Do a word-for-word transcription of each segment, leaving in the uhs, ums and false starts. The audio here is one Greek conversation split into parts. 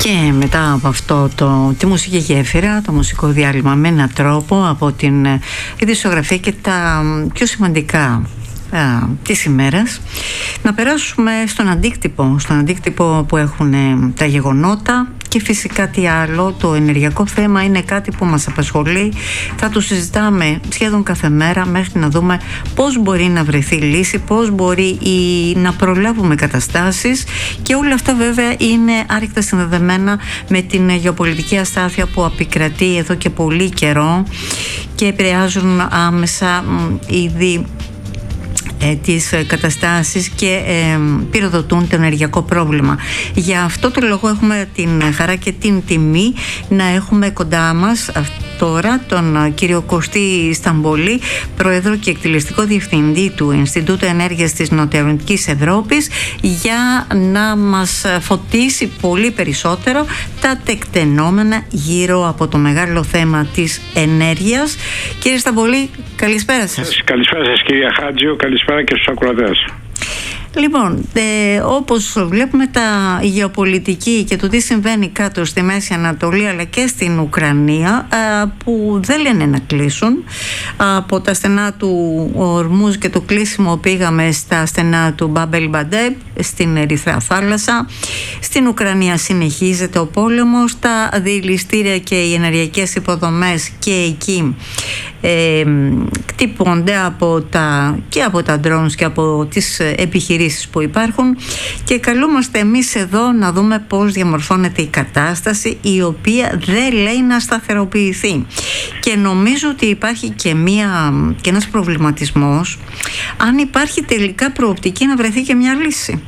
Και μετά από αυτό το, τη μουσική γέφυρα, το μουσικό διάλειμμα με έναν τρόπο από την ειδησιογραφία και τα πιο σημαντικά α, της ημέρας, να περάσουμε στον αντίκτυπο, στον αντίκτυπο που έχουν τα γεγονότα. Και φυσικά τι άλλο, το ενεργειακό θέμα είναι κάτι που μας απασχολεί. Θα το συζητάμε σχεδόν κάθε μέρα μέχρι να δούμε πώς μπορεί να βρεθεί λύση, πώς μπορεί η, να προλάβουμε καταστάσεις, και όλα αυτά βέβαια είναι άρρηκτα συνδεδεμένα με την γεωπολιτική αστάθεια που επικρατεί εδώ και πολύ καιρό και επηρεάζουν άμεσα ήδη Ε, τις ε, καταστάσεις και ε, πυροδοτούν το ενεργειακό πρόβλημα. Για αυτό το λόγο έχουμε την χαρά και την τιμή να έχουμε κοντά μας τώρα τον ε, κύριο Κωστή Σταμπολή, Πρόεδρο και Εκτελεστικό Διευθυντή του Ινστιτούτου Ενέργειας της Νοτιοανατολικής Ευρώπης, για να μας φωτίσει πολύ περισσότερο τα τεκτενόμενα γύρω από το μεγάλο θέμα της ενέργειας. Κύριε Σταμπολή, καλησπέρα σας. Καλησπέρα σας κυρία Χάτζιο, καλησπέρα και στους ακροατές. Λοιπόν, ε, όπως βλέπουμε τα γεωπολιτική και το τι συμβαίνει κάτω στη Μέση Ανατολή αλλά και στην Ουκρανία, ε, που δεν λένε να κλείσουν. Από τα στενά του Ορμούζ και το κλείσιμο πήγαμε στα στενά του Μπάμπελ Μπαντέπ στην Ερυθρά Θάλασσα. Στην Ουκρανία συνεχίζεται ο πόλεμος, τα διελιστήρια και οι ενεργειακές υποδομές και εκεί ε, κτυπώνται από τα, και από τα drones και από τις επιχειρήσεις που υπάρχουν, και καλούμαστε εμείς εδώ να δούμε πώς διαμορφώνεται η κατάσταση, η οποία δεν λέει να σταθεροποιηθεί. Και νομίζω ότι υπάρχει και, μία, και ένας προβληματισμός αν υπάρχει τελικά προοπτική να βρεθεί και μια λύση.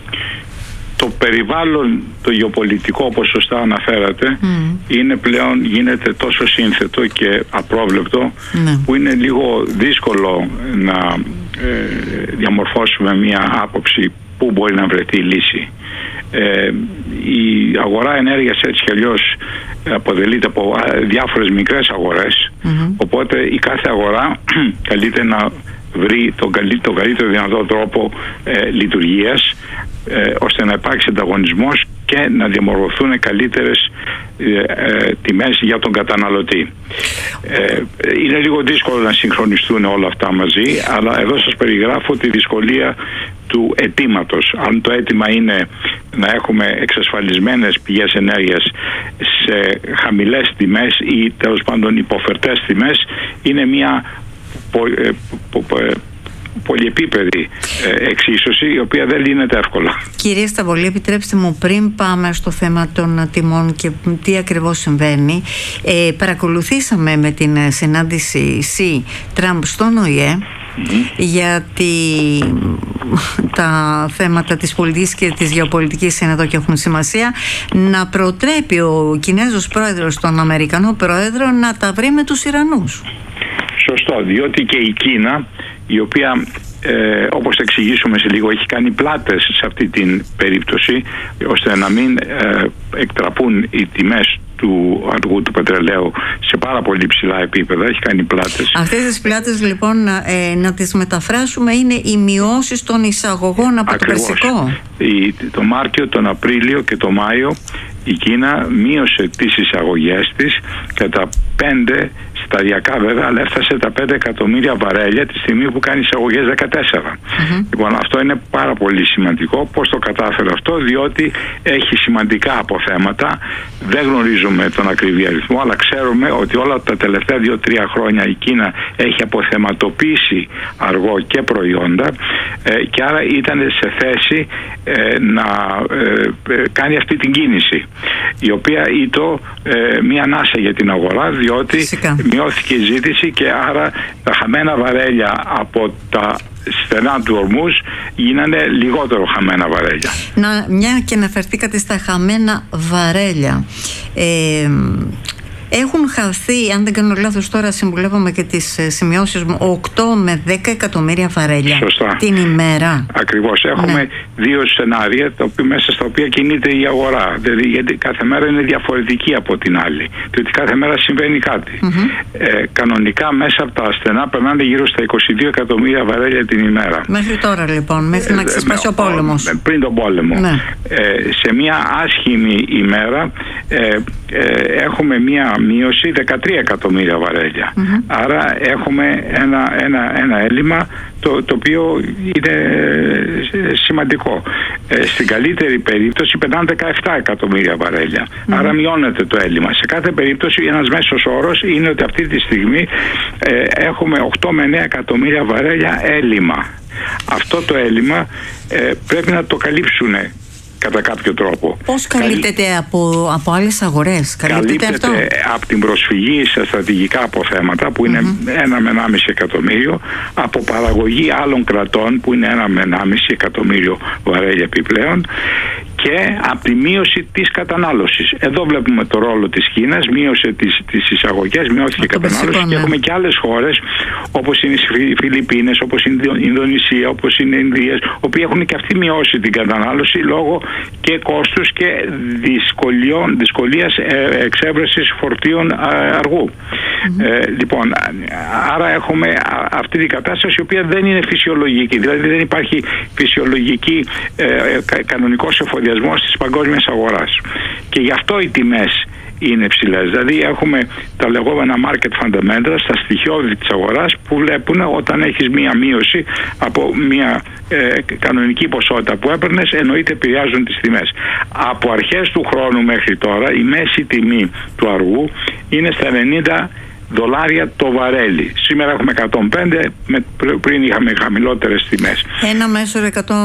Το περιβάλλον, το γεωπολιτικό, όπως σωστά αναφέρατε, mm. είναι πλέον, γίνεται τόσο σύνθετο και απρόβλεπτο, mm. που είναι λίγο δύσκολο να ε, διαμορφώσουμε μια άποψη που μπορεί να βρεθεί η λύση. Ε, η αγορά ενέργειας έτσι κι αλλιώς αποτελείται από διάφορες μικρές αγορές, mm-hmm. οπότε η κάθε αγορά καλείται να βρει τον καλύτερο, τον καλύτερο δυνατό τρόπο ε, λειτουργίας, ε, ώστε να υπάρξει ανταγωνισμός και να διαμορφωθούν καλύτερες ε, ε, τιμές για τον καταναλωτή. Ε, είναι λίγο δύσκολο να συγχρονιστούν όλα αυτά μαζί, αλλά εδώ σας περιγράφω τη δυσκολία του αιτήματος. Αν το αίτημα είναι να έχουμε εξασφαλισμένες πηγές ενέργειας σε χαμηλές τιμές ή τέλος πάντων υποφερτές τιμές, είναι μια πο, ε, πο, πο, πολυεπίπεδη εξίσωση, η οποία δεν λύνεται εύκολα. Κύριε Σταμπολή, επιτρέψτε μου, πριν πάμε στο θέμα των τιμών και τι ακριβώς συμβαίνει, ε, παρακολουθήσαμε με την συνάντηση Σι Τραμπ στον ΟΗΕ, mm-hmm. γιατί τα θέματα της πολιτικής και της γεωπολιτικής είναι εδώ και έχουν σημασία, να προτρέπει ο Κινέζος πρόεδρος τον Αμερικανό πρόεδρο να τα βρει με τους Ιρανούς. Σωστό, διότι και η Κίνα, η οποία ε, όπως θα εξηγήσουμε σε λίγο, έχει κάνει πλάτες σε αυτή την περίπτωση, ώστε να μην ε, εκτραπούν οι τιμές του αργού του πετρελαίου σε πάρα πολύ ψηλά επίπεδα. Έχει κάνει πλάτες. Αυτές τις πλάτες λοιπόν ε, να τις μεταφράσουμε είναι οι μειώσεις των εισαγωγών από Ακριβώς. το Περσικό. Η, το Μάρτιο, τον Απρίλιο και το Μάιο η Κίνα μείωσε τις εισαγωγές της κατά πέντε, σταδιακά βέβαια, αλλά έφτασε τα πέντε εκατομμύρια βαρέλια τη στιγμή που κάνει εισαγωγές δεκατέσσερα. Mm-hmm. Λοιπόν, αυτό είναι πάρα πολύ σημαντικό. Πώς το κατάφερε αυτό? Διότι έχει σημαντικά αποθέματα. Δεν γνωρίζουμε τον ακριβή αριθμό, αλλά ξέρουμε ότι όλα τα τελευταία δύο τρία χρόνια η Κίνα έχει αποθεματοποιήσει αργό και προϊόντα, ε, και άρα ήταν σε θέση ε, να ε, ε, κάνει αυτή την κίνηση, η οποία ήτο ε, μία ανάσα για την αγορά, διότι Φυσικά. μειώθηκε η ζήτηση και άρα τα χαμένα βαρέλια από τα στενά του Ορμούζ γίνανε λιγότερο χαμένα βαρέλια. Να, μια και αναφερθήκατε στα χαμένα βαρέλια, ε, έχουν χαθεί, αν δεν κάνω λάθος τώρα συμβουλεύομαι και τις σημειώσεις μου, οκτώ με δέκα εκατομμύρια βαρέλια. Σωστά. Την ημέρα. Ακριβώς. Έχουμε ναι. δύο σενάρια τα οποία, μέσα στα οποία κινείται η αγορά. Δηλαδή, γιατί κάθε μέρα είναι διαφορετική από την άλλη. Διότι κάθε μέρα συμβαίνει κάτι. Mm-hmm. Ε, κανονικά μέσα από τα ασθενά περνάνε γύρω στα είκοσι δύο εκατομμύρια βαρέλια την ημέρα. Μέχρι τώρα λοιπόν, μέχρι ε, να ξεσπάσει ε, ο πόλεμος. Πριν τον πόλεμο. Ναι. Ε, σε μια άσχημη ημέρα ε, ε, έχουμε μια μείωση δεκατρία εκατομμύρια βαρέλια. Mm-hmm. Άρα έχουμε ένα, ένα, ένα έλλειμμα το, το οποίο είναι σημαντικό. Ε, στην καλύτερη περίπτωση περνάνε δεκαεπτά εκατομμύρια βαρέλια. Mm-hmm. Άρα μειώνεται το έλλειμμα. Σε κάθε περίπτωση ένας μέσος όρος είναι ότι αυτή τη στιγμή ε, έχουμε οκτώ με εννέα εκατομμύρια βαρέλια έλλειμμα. Αυτό το έλλειμμα ε, πρέπει να το καλύψουν κατά κάποιο τρόπο. Πώς καλύπτεται Καλύ... από, από άλλες αγορές? Καλύπτεται, καλύπτεται αυτό? από την προσφυγή σε στρατηγικά αποθέματα που είναι mm-hmm. ένα με ενάμιση εκατομμύριο, από παραγωγή άλλων κρατών που είναι ένα με ενάμιση εκατομμύριο βαρέλια επιπλέον, και από τη μείωση της κατανάλωσης. Εδώ βλέπουμε το ρόλο της Κίνας, μείωσε τις, τις εισαγωγές, μειώθηκε η κατανάλωση, και έχουμε και άλλες χώρες όπως είναι οι Φιλιππίνες, όπως είναι η Ινδονησία, όπως είναι οι Ινδίες, οποίοι έχουν και αυτοί μειώσει την κατανάλωση λόγω και κόστους και δυσκολιών, δυσκολίας εξέβρεσης φορτίων αργού. Mm-hmm. Ε, λοιπόν, άρα έχουμε αυτή την κατάσταση η οποία δεν είναι φυσιολογική, δηλαδή δεν υπάρχει φυσιολογική ε, κανονικός εφοδιασμός της παγκόσμιας αγοράς, και γι' αυτό οι τιμές είναι ψηλές. Δηλαδή έχουμε τα λεγόμενα market fundamentals, τα στοιχειώδη της αγοράς, που βλέπουν όταν έχεις μία μείωση από μία ε, κανονική ποσότητα που έπαιρνες, εννοείται επηρεάζουν τις τιμές. Από αρχές του χρόνου μέχρι τώρα η μέση τιμή του αργού είναι στα ενενήντα δολάρια το βαρέλι. Σήμερα έχουμε εκατόν πέντε, με, πριν είχαμε χαμηλότερες τιμές. Ένα μέσο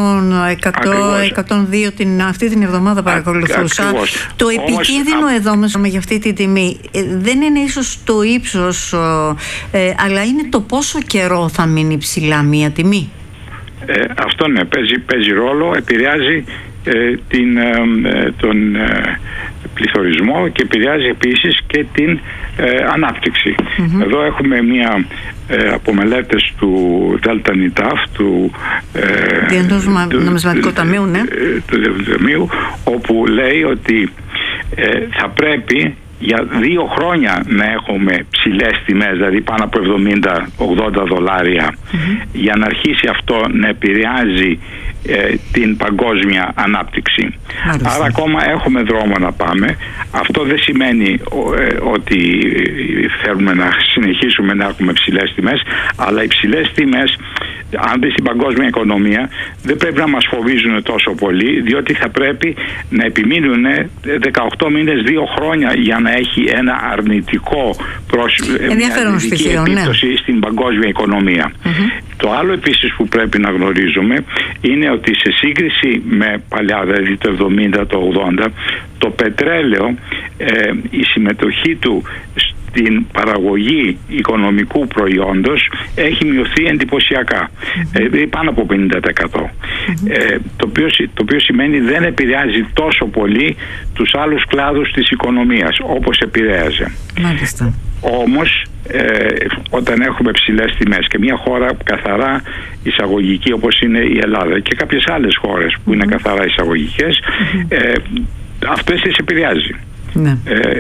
εκατόν δύο την, αυτή την εβδομάδα παρακολουθούσα. Ακριβώς. Το επικίνδυνο α... εδώ μέσα για αυτή τη τιμή δεν είναι ίσως το ύψος, ε, αλλά είναι το πόσο καιρό θα μείνει ψηλά μία τιμή. Ε, αυτό ναι, παίζει, παίζει ρόλο, επηρεάζει ε, την, ε, τον ε, πληθωρισμό και επηρεάζει επίσης και την ε, ανάπτυξη. Mm-hmm. Εδώ έχουμε μία ε, από μελέτες του Δέλτα Νιτάφ, του Διεθνούς Νομισματικού Ταμείου, ναι. του Ταμείου, όπου λέει ότι ε, θα πρέπει για δύο χρόνια να έχουμε ψηλές τιμές, δηλαδή πάνω από εβδομήντα με ογδόντα δολάρια, mm-hmm. για να αρχίσει αυτό να επηρεάζει ε, την παγκόσμια ανάπτυξη. Άρα, Άρα ακόμα έχουμε δρόμο να πάμε. Αυτό δεν σημαίνει ε, ότι θέλουμε να συνεχίσουμε να έχουμε ψηλές τιμές, αλλά οι ψηλές τιμές, αν δεις την παγκόσμια οικονομία, δεν πρέπει να μας φοβίζουν τόσο πολύ, διότι θα πρέπει να επιμείνουν δεκαοκτώ μήνες, δύο χρόνια, για να έχει ένα αρνητικό προς, ενδιαφέρον στοιχείο, επίπτωση, ναι, στην παγκόσμια οικονομία. Mm-hmm. Το άλλο επίσης που πρέπει να γνωρίζουμε είναι ότι σε σύγκριση με παλιά, δηλαδή το εβδομήντα, το ογδόντα, το πετρέλαιο, ε, η συμμετοχή του στην παραγωγή οικονομικού προϊόντος έχει μειωθεί εντυπωσιακά, mm-hmm. ε, πάνω από πενήντα τοις εκατό, mm-hmm. ε, το, οποίο, το οποίο σημαίνει δεν επηρεάζει τόσο πολύ τους άλλους κλάδους της οικονομίας όπως επηρέαζε. Μάλιστα. Όμως ε, όταν έχουμε ψηλές τιμές και μια χώρα καθαρά εισαγωγική όπως είναι η Ελλάδα και κάποιες άλλες χώρες που mm-hmm. είναι καθαρά εισαγωγικές, mm-hmm. ε, αυτές τις επηρεάζει. Ναι.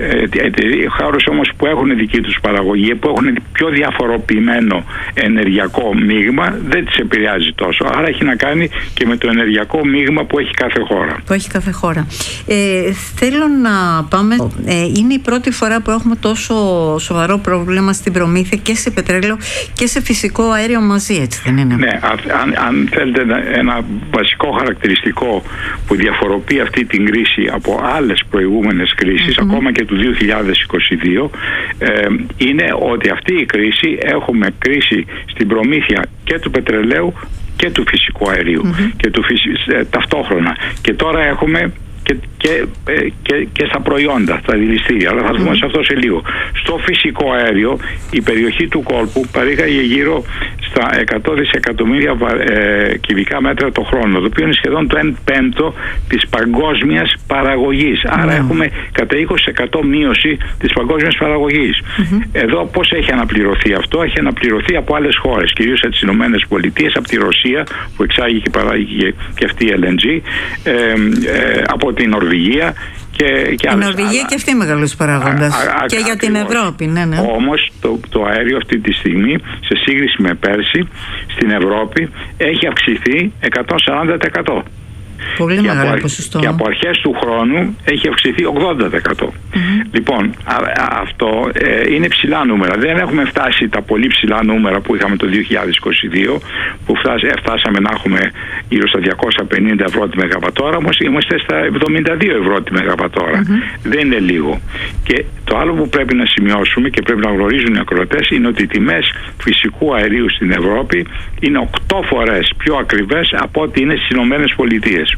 Ε, χώρες όμως που έχουν δική τους παραγωγή, που έχουν πιο διαφοροποιημένο ενεργειακό μείγμα, δεν τις επηρεάζει τόσο. Άρα έχει να κάνει και με το ενεργειακό μείγμα που έχει κάθε χώρα. Που έχει κάθε χώρα. Ε, θέλω να πάμε. Ε, είναι η πρώτη φορά που έχουμε τόσο σοβαρό πρόβλημα στην προμήθεια και σε πετρέλαιο και σε φυσικό αέριο μαζί, έτσι δεν είναι? Ναι, αν, αν θέλετε ένα βασικό χαρακτηριστικό που διαφοροποιεί αυτή την κρίση από άλλες προηγούμενες κρίσεις, Mm-hmm. ακόμα και του δύο χιλιάδες είκοσι δύο, ε, είναι ότι αυτή η κρίση, έχουμε κρίση στην προμήθεια και του πετρελαίου και του φυσικού αερίου, mm-hmm. και του φυσι... ε, ταυτόχρονα, και τώρα έχουμε και, και, και, και στα προϊόντα, στα δηληστήρια, αλλά θα δούμε mm. σε αυτό σε λίγο. Στο φυσικό αέριο η περιοχή του κόλπου παρήγαγε γύρω στα εκατό δισεκατομμύρια ε, κυβικά μέτρα το χρόνο, το οποίο είναι σχεδόν το ένα πέμπτο της παγκόσμιας παραγωγής. Άρα mm. έχουμε κατά είκοσι τοις εκατό μείωση της παγκόσμιας παραγωγής. Mm-hmm. Εδώ πώς έχει αναπληρωθεί αυτό? Έχει αναπληρωθεί από άλλες χώρες, κυρίως από τις Ηνωμένες Πολιτείες, από τη Ρωσία που εξάγει και παράγει και αυτή η ελ εν τζι, ε, ε, από την Νορβηγία και, και η Νορβηγία άλλα. Και αυτή μεγάλος παράγοντας και για την Ευρώπη. Ναι, ναι. Όμως το, το αέριο αυτή τη στιγμή σε σύγκριση με πέρσι στην Ευρώπη έχει αυξηθεί εκατόν σαράντα τοις εκατό. Πολύ και μεγάλο από, ποσοστό. Και από αρχές του χρόνου έχει αυξηθεί ογδόντα τοις εκατό. Mm-hmm. Λοιπόν, α, α, αυτό ε, είναι ψηλά νούμερα. Δεν έχουμε φτάσει τα πολύ ψηλά νούμερα που είχαμε το δύο χιλιάδες είκοσι δύο, που φτάσ, φτάσαμε να έχουμε γύρω στα διακόσια πενήντα ευρώ τη μεγαβατόρα, όμως είμαστε στα εβδομήντα δύο ευρώ τη μεγαβατόρα. Mm-hmm. Δεν είναι λίγο. Και το άλλο που πρέπει να σημειώσουμε και πρέπει να γνωρίζουν οι ακροατές είναι ότι οι τιμές φυσικού αερίου στην Ευρώπη είναι οκτώ φορές πιο ακριβές από ό,τι είναι στις Ηνωμένες Πολιτείες.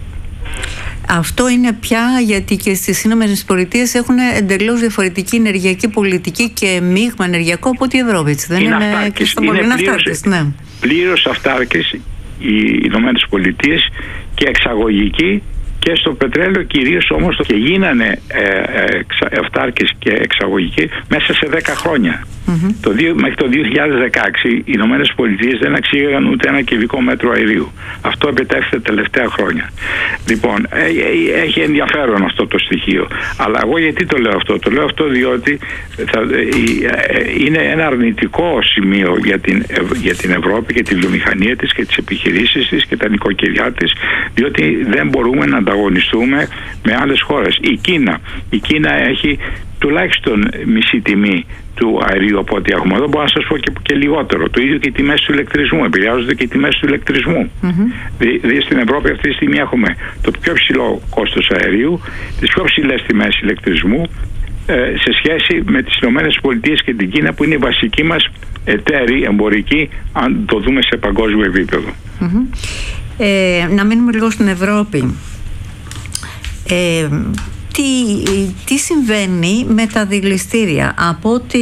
Αυτό είναι πια γιατί και στις Ηνωμένες Πολιτείες έχουν εντελώς διαφορετική ενεργειακή πολιτική και μείγμα ενεργειακό από ό,τι η Ευρώπη. Δεν είναι, είναι και στο πολύ αυτάρκης. Ναι. Πλήρως αυτάρκης οι Ηνωμένες Πολιτείες και εξαγωγική και στο πετρέλαιο κυρίως, όμως και γίνανε ε, ε, αυτάρκης και εξαγωγική μέσα σε δέκα χρόνια. Mm-hmm. Το δύο, μέχρι το δύο χιλιάδες δεκαέξι οι Ηνωμένες Πολιτείες δεν αξίγαγαν ούτε ένα κυβικό μέτρο αερίου. Αυτό επιτεύχθηκε τα τελευταία χρόνια. Λοιπόν, ε, ε, έχει ενδιαφέρον αυτό το στοιχείο. Αλλά εγώ γιατί το λέω αυτό? Το λέω αυτό διότι θα, ε, ε, είναι ένα αρνητικό σημείο για την, ε, για την Ευρώπη και τη βιομηχανία της και τις επιχειρήσεις της και τα νοικοκυριά της, διότι δεν μπορούμε να ανταγωνιστούμε με άλλες χώρες. Η Κίνα, η Κίνα έχει τουλάχιστον μισή τιμή του αερίου από ό,τι έχουμε εδώ, μπορώ να σας πω και, και λιγότερο. Το ίδιο και οι τιμές του ηλεκτρισμού, επηρεάζονται και οι τιμές του ηλεκτρισμού. Mm-hmm. Δηλαδή στην Ευρώπη αυτή τη στιγμή έχουμε το πιο ψηλό κόστος αερίου, τις πιο ψηλές τιμές ηλεκτρισμού ε, σε σχέση με τις Ηνωμένες Πολιτείες και την Κίνα, που είναι η βασική μας εταίροι εμπορική, αν το δούμε σε παγκόσμιο επίπεδο. Mm-hmm. Ε, να μείνουμε λίγο στην Ευρώπη. Ε, τι, τι συμβαίνει με τα δηληστήρια? Από ό,τι,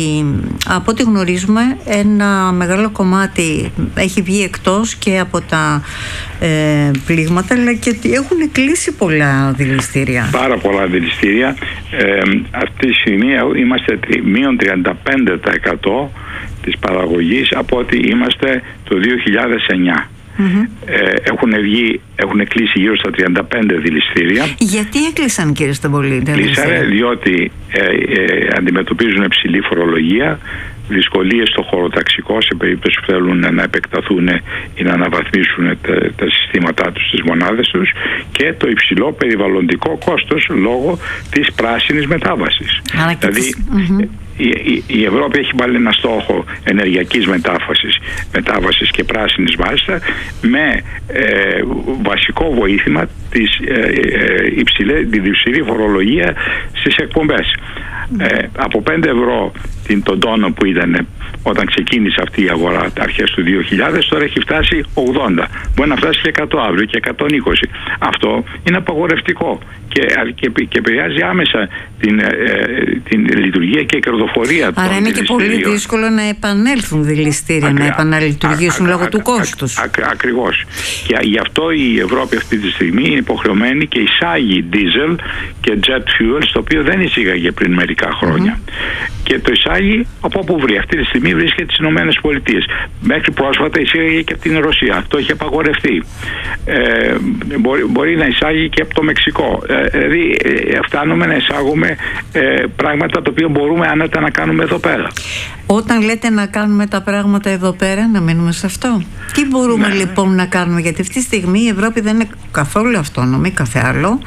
από ό,τι γνωρίζουμε, ένα μεγάλο κομμάτι έχει βγει εκτός και από τα ε, πλήγματα, αλλά και έχουν κλείσει πολλά δηληστήρια. Πάρα πολλά δηληστήρια. Ε, αυτή τη στιγμή είμαστε μείον τριάντα πέντε τοις εκατό της παραγωγής από ό,τι είμαστε το δύο χιλιάδες εννιά. Mm-hmm. Ε, έχουν βγει, έχουν κλείσει γύρω στα τριάντα πέντε δηληστήρια. Γιατί έκλεισαν, κύριε Σταμπολίτη? Κλείσανε διότι ε, ε, αντιμετωπίζουν υψηλή φορολογία, δυσκολίες στο χωροταξικό σε περίπτωση που θέλουν να επεκταθούν ή να αναβαθμίσουν τα, τα συστήματά τους, τις μονάδες τους, και το υψηλό περιβαλλοντικό κόστος λόγω της πράσινης μετάβασης. Άρα και δηλαδή της... mm-hmm. η, η, η Ευρώπη έχει βάλει ένα στόχο ενεργειακής μετάβασης, μετάβασης και πράσινης μάλιστα, με ε, βασικό βοήθημα της ε, ε, υψηλή, την υψηλή φορολογία στις εκπομπές. Ε, από πέντε ευρώ την, τον τόνο που ήταν όταν ξεκίνησε αυτή η αγορά αρχές του δύο χιλιάδες, τώρα έχει φτάσει ογδόντα. Μπορεί να φτάσει και εκατό αύριο και εκατόν είκοσι. Αυτό είναι απαγορευτικό και, και, και επηρεάζει άμεσα την, ε, την λειτουργία και κερδοφορία των. Άρα είναι και πολύ δύσκολο να επανέλθουν δηληστήρια, Ακρι... να επαναλειτουργήσουν α, α, λόγω α, του κόστους. Α, α, α, ακριβώς. Και γι' αυτό η Ευρώπη αυτή τη στιγμή είναι υποχρεωμένη και εισάγει diesel και jet fuel, το οποίο δεν εισήγαγε πριν μερικά χρόνια. Mm-hmm. Και το εισάγει από όπου βρει. Αυτή τη στιγμή βρίσκεται στις Ηνωμένες Πολιτείες. Μέχρι πρόσφατα εισήγαγε και από την Ρωσία. Αυτό έχει απαγορευτεί. Ε, μπορεί, μπορεί να εισάγει και από το Μεξικό. Ε, δηλαδή ε, φτάνουμε να εισάγουμε ε, πράγματα τα οποία μπορούμε άνετα να κάνουμε εδώ πέρα. Όταν λέτε να κάνουμε τα πράγματα εδώ πέρα, να μείνουμε σε αυτό. Τι μπορούμε ναι. λοιπόν να κάνουμε? Γιατί αυτή τη στιγμή η Ευρώπη δεν είναι καθόλου αυτόνομη, κάθε άλλο.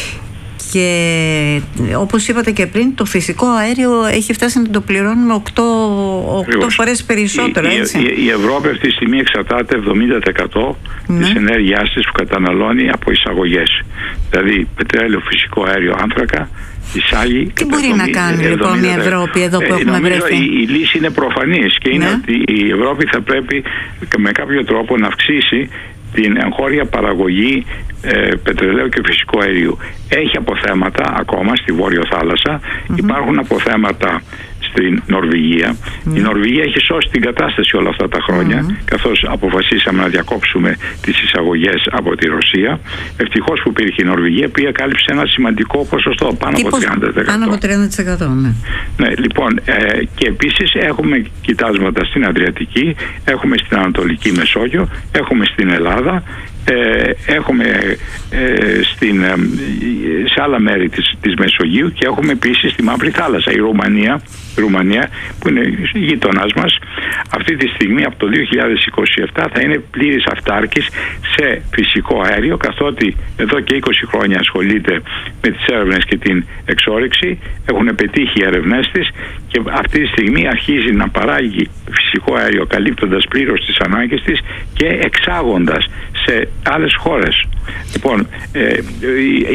Και όπως είπατε και πριν, το φυσικό αέριο έχει φτάσει να το πληρώνουμε οκτώ φορές περισσότερο, η, έτσι. Η, η Ευρώπη αυτή τη στιγμή εξαρτάται εβδομήντα τοις εκατό ναι. της ενέργειάς της που καταναλώνει από εισαγωγές. Δηλαδή πετρέλαιο, φυσικό αέριο, άνθρακα, εισάγει. Τι μπορεί να κάνει λοιπόν η Ευρώπη εδώ που ε, έχουμε βρεθεί? Η, η λύση είναι προφανής και είναι ναι. ότι η Ευρώπη θα πρέπει με κάποιο τρόπο να αυξήσει στην εγχώρια παραγωγή ε, πετρελαίου και φυσικού αερίου. Έχει αποθέματα ακόμα στη Βόρειο Θάλασσα, mm-hmm. υπάρχουν αποθέματα στην Νορβηγία. Mm. Η Νορβηγία έχει σώσει την κατάσταση όλα αυτά τα χρόνια, mm. καθώς αποφασίσαμε να διακόψουμε τις εισαγωγές από τη Ρωσία. Ευτυχώς που υπήρχε η Νορβηγία, που κάλυψε ένα σημαντικό ποσοστό, πάνω από τριάντα τοις εκατό. Πάνω από τριάντα τοις εκατό, ναι. Ναι, λοιπόν, ε, και επίσης έχουμε κοιτάσματα στην Αδριατική, έχουμε στην Ανατολική Μεσόγειο, έχουμε στην Ελλάδα, Ε, έχουμε ε, στην, ε, σε άλλα μέρη της, της Μεσογείου, και έχουμε επίσης στη Μαύρη Θάλασσα. Η Ρουμανία, η Ρουμανία που είναι γείτονάς μας, αυτή τη στιγμή από το δύο χιλιάδες είκοσι επτά θα είναι πλήρης αυτάρκης σε φυσικό αέριο, καθότι εδώ και είκοσι χρόνια ασχολείται με τις έρευνες και την εξόρυξη. Έχουν πετύχει οι έρευνές της και αυτή τη στιγμή αρχίζει να παράγει φυσικό αέριο, καλύπτοντας πλήρως τις ανάγκες της και εξάγοντας σε άλλες χώρες. Λοιπόν, ε,